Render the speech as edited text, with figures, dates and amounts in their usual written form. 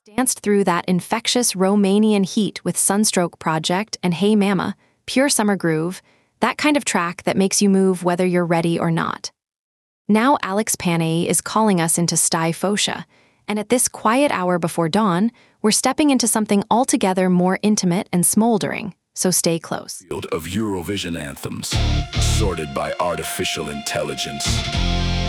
Danced through that infectious Romanian heat with Sunstroke Project and Hey Mama, pure summer groove, that kind of track that makes you move whether you're ready or not. Now Alex Panay is calling us into Styphosia, and at this quiet hour before dawn, we're stepping into something altogether more intimate and smoldering, so stay close. Field of Eurovision anthems, sorted by artificial intelligence.